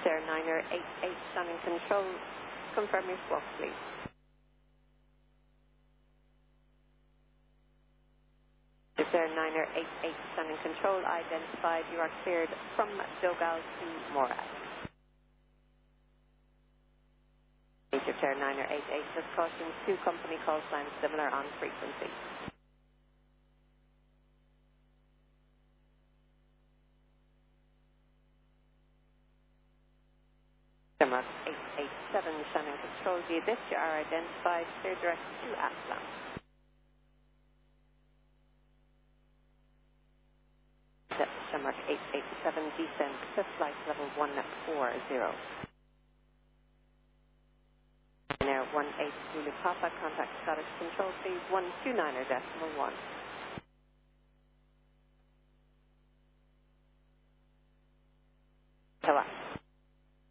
Airliner 88 standing control. Confirm your squawk, please. Airliner 88 standing control identified. You are cleared from Dogal to Morad. Airliner 88, just caution, 2 company call signs similar on frequency. Denmark 887 Shannon Control View. This you are identified. Clear direct to Aslan. Denmark 887 descend to flight level 140. Air 18 Zulu Papa, contact Scottish Control Feed 129.1. Hello.